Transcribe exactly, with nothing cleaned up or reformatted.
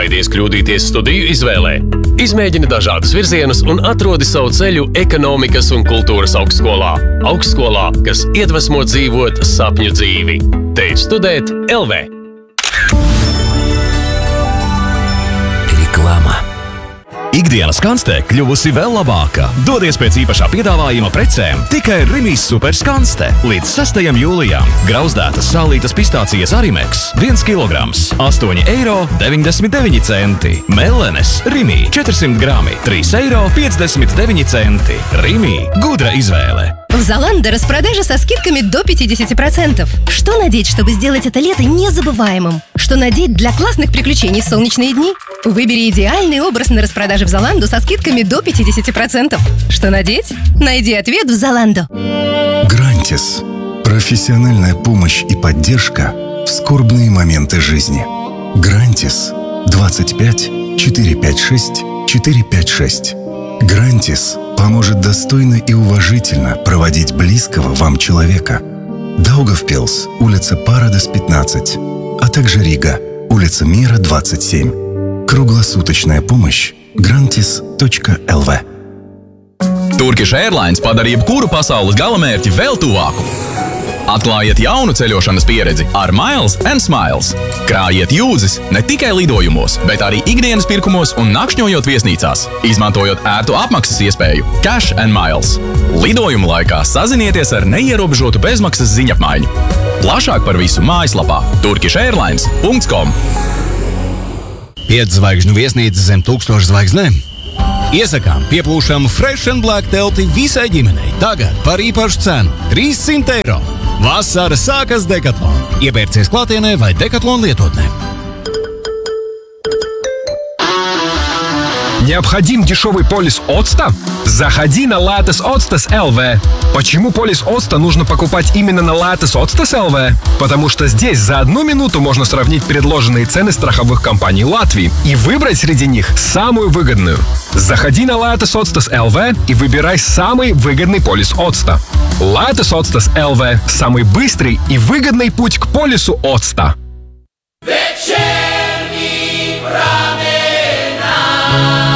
Baidies kļūdīties studiju izvēlē. Izmēģini dažādus virzienus un atrodi savu ceļu ekonomikas un kultūras augstskolā. Augstskolā, kas iedvesmo dzīvot sapņu dzīvi. Teic studēt L V. Reklāma. Ikdienas skanste kļuvusi vēl labāka. Dodies pēc īpašā piedāvājuma precēm tikai Rimis superskanste. Līdz sastajam jūlijam grauzdētas sālītas pistācijas Arimex viens kilograms astoņi eiro deviņdesmit deviņi centi. Melenes Rimi četrdesmit grami trīs eiro piecdесят deviņi цента. Rimi – гудра izvēle. В Zalando распродажа со скидками до пятьдесят процентов. Что надеть, чтобы сделать это лето незабываемым? Что надеть для классных приключений в солнечные дни? Выбери идеальный образ на распродаже в Zalando со скидками до пятьдесят процентов. Что надеть? Найди ответ в Zalando. Грантис. Профессиональная помощь и поддержка в скорбные моменты жизни. Грантис. двадцать пять четыреста пятьдесят шесть четыреста пятьдесят шесть. Грантис поможет достойно и уважительно проводить близкого вам человека. Даугавпилс, улица Парадес, пятнадцать, а также Рига, улица Мира, двадцать семь. Круглосуточная помощь. грантис точка эл ви. Turkish Airlines padara jebkuru pasaules galamērķi vēl tuvāku. Atklājiet jaunu ceļošanas pieredzi ar Miles and Smiles. Krājiet jūdzes ne tikai lidojumos, bet arī ikdienas pirkumos un nakšņojot viesnīcās, izmantojot ērtu apmaksas iespēju Cash and Miles. Lidojuma laikā sazinieties ar neierobežotu bezmaksas ziņapmaiņu. Plašāk par visu mājaslapā turkish airlines punkts com. Piecu zvaigžņu viesnīca zem tūkstošu zvaigznēm. Iesakām pieplūšam Fresh and Black telti visai ģimenei. Tagad par īpašu cenu – trīssimt eiro. Vasara sākas Decathlon. Iepērcies klātienē vai Decathlon lietotnē. Необходим дешевый полис Octa? Заходи на Lattice Octas точка эл ви. Почему полис Octa нужно покупать именно на Lattice Octas точка эл ви? Потому что здесь за одну минуту можно сравнить предложенные цены страховых компаний Латвии и выбрать среди них самую выгодную. Заходи на Lattice Octas точка эл ви и выбирай самый выгодный полис Octa. Lattice Octas точка эл ви – самый быстрый и выгодный путь к полису Octa. Вечерний променад.